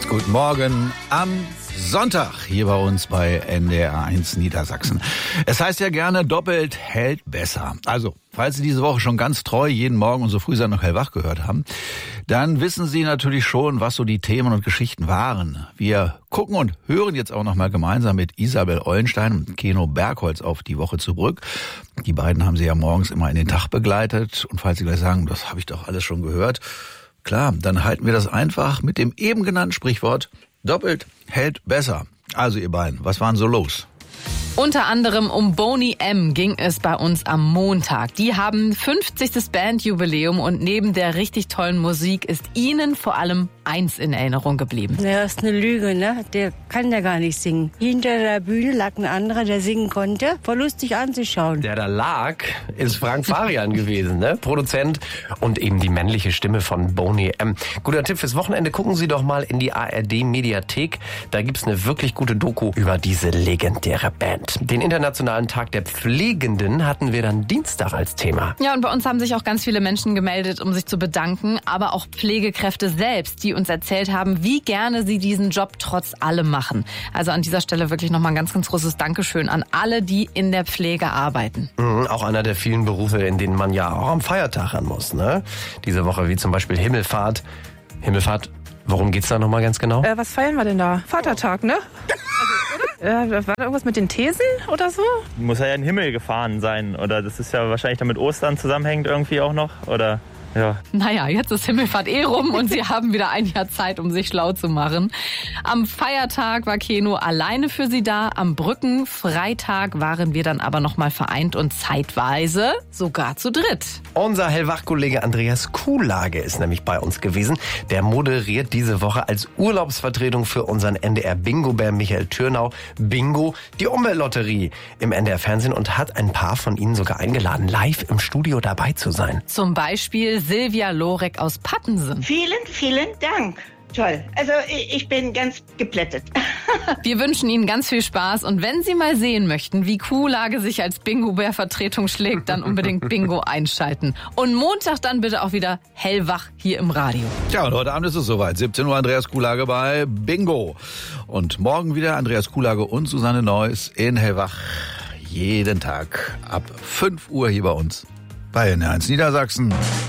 Guten Morgen am Sonntag hier bei uns bei NDR1 Niedersachsen. Es heißt ja gerne, doppelt hält besser. Also, falls Sie diese Woche schon ganz treu jeden Morgen unsere Frühsendung hellwach gehört haben, dann wissen Sie natürlich schon, was so die Themen und Geschichten waren. Wir gucken und hören jetzt auch nochmal gemeinsam mit Isabel Eulenstein und Keno Bergholz auf die Woche zurück. Die beiden haben Sie ja morgens immer in den Tag begleitet. Und falls Sie gleich sagen, das habe ich doch alles schon gehört, klar, dann halten wir das einfach mit dem eben genannten Sprichwort, doppelt hält besser. Also ihr beiden, was war denn so los? Unter anderem um Boney M. ging es bei uns am Montag. Die haben 50. Bandjubiläum und neben der richtig tollen Musik ist ihnen vor allem eins in Erinnerung geblieben. Der ist eine Lüge, ne? Der kann ja gar nicht singen. Hinter der Bühne lag ein anderer, der singen konnte. Voll lustig anzuschauen. Der da lag, ist Frank Farian gewesen, ne? Produzent und eben die männliche Stimme von Boney M. Guter Tipp fürs Wochenende, gucken Sie doch mal in die ARD-Mediathek. Da gibt's eine wirklich gute Doku über diese legendäre Band. Den Internationalen Tag der Pflegenden hatten wir dann Dienstag als Thema. Ja, und bei uns haben sich auch ganz viele Menschen gemeldet, um sich zu bedanken, aber auch Pflegekräfte selbst, die uns erzählt haben, wie gerne sie diesen Job trotz allem machen. Also an dieser Stelle wirklich nochmal ein ganz, ganz großes Dankeschön an alle, die in der Pflege arbeiten. Auch einer der vielen Berufe, in denen man ja auch am Feiertag ran muss, ne? Diese Woche wie zum Beispiel Himmelfahrt. Himmelfahrt, worum geht's da nochmal ganz genau? Was feiern wir denn da? Vatertag, ne? War da irgendwas mit den Thesen oder so? Muss ja in den Himmel gefahren sein. Oder das ist ja wahrscheinlich damit Ostern zusammenhängt irgendwie auch noch. Oder ja. Naja, jetzt ist Himmelfahrt rum und sie haben wieder ein Jahr Zeit, um sich schlau zu machen. Am Feiertag war Keno alleine für sie da. Am Brückenfreitag waren wir dann aber nochmal vereint und zeitweise sogar zu dritt. Unser Hellwach-Kollege Andreas Kuhlage ist nämlich bei uns gewesen. Der moderiert diese Woche als Urlaubsvertretung für unseren NDR-Bingo-Bär Michael Türnau Bingo, die Umweltlotterie im NDR-Fernsehen und hat ein paar von ihnen sogar eingeladen, live im Studio dabei zu sein. Zum Beispiel Silvia Lorek aus Pattensen. Vielen, vielen Dank. Toll. Also ich bin ganz geplättet. Wir wünschen Ihnen ganz viel Spaß und wenn Sie mal sehen möchten, wie Kuhlage sich als Bingo-Bär-Vertretung schlägt, dann unbedingt Bingo einschalten. Und Montag dann bitte auch wieder hellwach hier im Radio. Ja, und heute Abend ist es soweit. 17 Uhr Andreas Kuhlage bei Bingo. Und morgen wieder Andreas Kuhlage und Susanne Neuss in hellwach. Jeden Tag ab 5 Uhr hier bei uns bei NDR1 Niedersachsen.